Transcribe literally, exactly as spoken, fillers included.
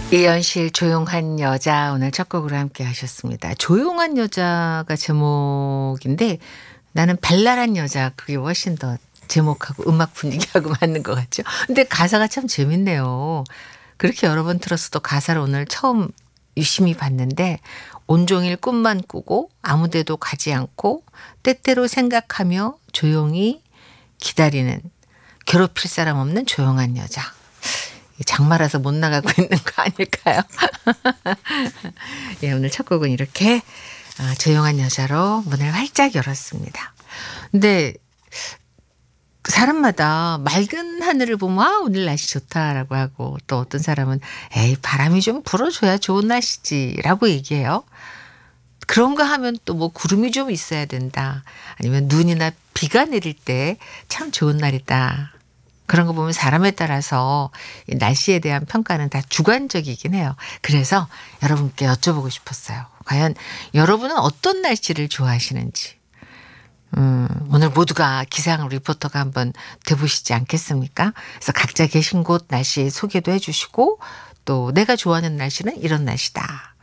이현실 조용한 여자 오늘 첫 곡으로 함께 하셨습니다. 조용한 여자가 제목인데 나는 발랄한 여자 그게 훨씬 더 제목하고 음악 분위기하고 맞는 것 같죠. 근데 가사가 참 재밌네요. 그렇게 여러 번 들었어도 가사를 오늘 처음 유심히 봤는데 온종일 꿈만 꾸고 아무데도 가지 않고 때때로 생각하며 조용히 기다리는 괴롭힐 사람 없는 조용한 여자. 장마라서 못 나가고 있는 거 아닐까요? 예, 오늘 첫 곡은 이렇게 아, 조용한 여자로 문을 활짝 열었습니다. 근데 사람마다 맑은 하늘을 보면 아 오늘 날씨 좋다라고 하고 또 어떤 사람은 에이 바람이 좀 불어줘야 좋은 날씨지라고 얘기해요. 그런가 하면 또 뭐 구름이 좀 있어야 된다. 아니면 눈이나 비가 내릴 때 참 좋은 날이다. 그런 거 보면 사람에 따라서 이 날씨에 대한 평가는 다 주관적이긴 해요. 그래서 여러분께 여쭤보고 싶었어요. 과연 여러분은 어떤 날씨를 좋아하시는지. 음, 오늘 모두가 기상 리포터가 한번 돼보시지 않겠습니까? 그래서 각자 계신 곳 날씨 소개도 해주시고 또 내가 좋아하는 날씨는 이런 날씨다.